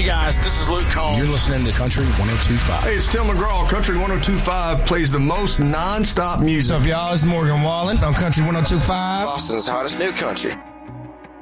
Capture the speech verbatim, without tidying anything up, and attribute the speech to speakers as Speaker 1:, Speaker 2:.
Speaker 1: guys, this is Luke Combs.
Speaker 2: You're listening to Country one oh two point five.
Speaker 3: Hey, it's Tim McGraw. Country one oh two point five plays the most non-stop music.
Speaker 4: What's up, y'all? It's Morgan Wallen on Country one oh two point five.
Speaker 1: Boston's hottest new country.